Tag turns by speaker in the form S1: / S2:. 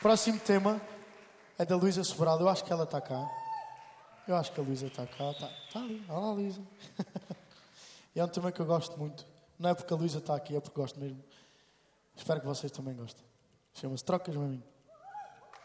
S1: Próximo tema é da Luísa Sobral. Eu acho que ela está cá. Eu acho que a Luísa está cá. Está ali. Olá, Luísa. E é um tema que eu gosto muito. Não é porque a Luísa está aqui, é porque gosto mesmo. Espero que vocês também gostem. Chama-se Trocas-me a mim.